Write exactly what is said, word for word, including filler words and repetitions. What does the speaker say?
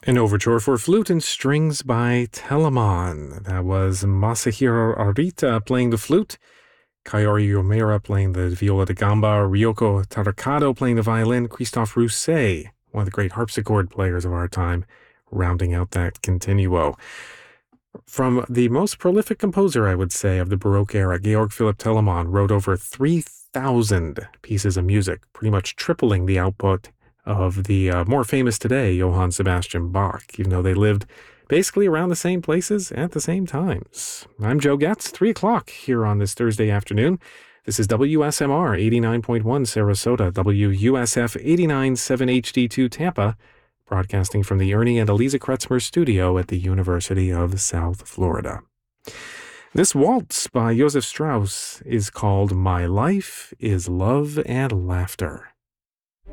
An overture for flute and strings by Telemann. That was Masahiro Arita playing the flute, Kaori Yomera playing the viola da gamba, Ryoko Tarakado playing the violin, Christophe Rousset, one of the great harpsichord players of our time, rounding out that continuo. From the most prolific composer, I would say, of the Baroque era, Georg Philipp Telemann wrote over three thousand pieces of music, pretty much tripling the output of the uh, more famous today, Johann Sebastian Bach, even though they lived basically around the same places at the same times. I'm Joe Getz, three o'clock here on this Thursday afternoon. This is W S M R eighty-nine point one Sarasota, W U S F eighty-nine point seven H D two Tampa, broadcasting from the Ernie and Eliza Kretzmer studio at the University of South Florida. This waltz by Joseph Strauss is called My Life is Love and Laughter.